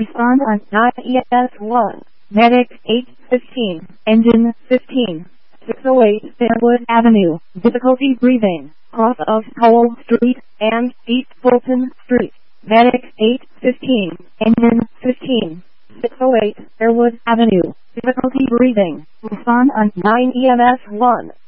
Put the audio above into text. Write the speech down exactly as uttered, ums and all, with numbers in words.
Respond on nine E M S one. Medic eight fifteen. Engine fifteen. six oh eight Fairwood Avenue. Difficulty breathing. Cross of Cole Street and East Fulton Street. Medic eight fifteen. Engine fifteen. six oh eight Fairwood Avenue. Difficulty breathing. Respond on nine E M S one.